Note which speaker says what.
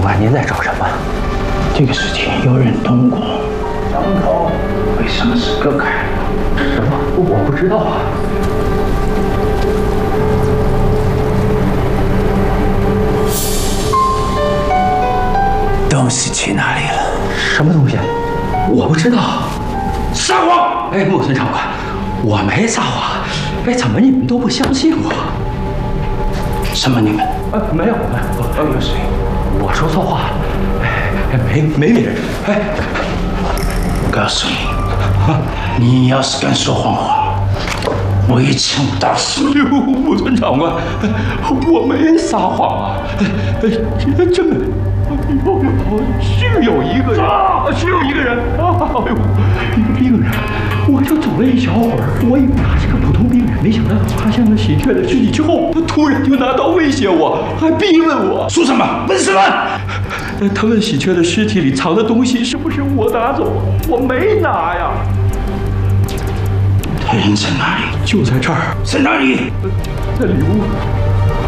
Speaker 1: 官，您在找什么？
Speaker 2: 这个事情有人动过，伤口被丧尸割开了。
Speaker 1: 什么？我不知道啊。
Speaker 2: 东西去哪里了？
Speaker 1: 什么东西？我不知道。撒谎！哎，木村长官，我没撒谎。哎，怎么你们都不相信我？
Speaker 2: 什么你们？
Speaker 1: 没有，
Speaker 2: 有谁？
Speaker 1: 我说错话了。哎，没别人。哎，
Speaker 2: 我告诉你，你要是敢说谎话，我一枪打死你！
Speaker 1: 木村长官，我没撒谎啊。真没。是有一个人，是有一个人。哎呦，一个病人，我就走了一小会儿，我以为他是个普通病人，没想到发现了喜鹊的尸体之后，他突然就拿刀威胁我，还逼问我
Speaker 2: 说什么？问什么？
Speaker 1: 他问喜鹊的尸体里藏的东西是不是我拿走了？我没拿呀。
Speaker 2: 他人在哪里？
Speaker 1: 就在这儿，
Speaker 2: 在哪里？
Speaker 1: 在里屋。